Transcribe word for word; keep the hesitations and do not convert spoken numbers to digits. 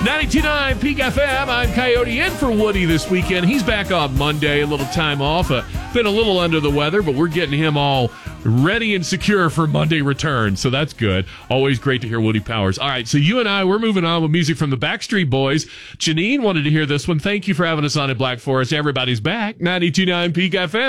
ninety-two point nine Peak F M. I'm Coyote in for Woody this weekend. He's back on Monday, a little time off. Uh, been a little under the weather, but we're getting him all ready and secure for Monday return, so that's good. Always great to hear Woody Powers. All right, so you and I, we're moving on with music from the Backstreet Boys. Janine wanted to hear this one. Thank you for having us on at Black Forest. Everybody's back. ninety-two point nine Peak F M.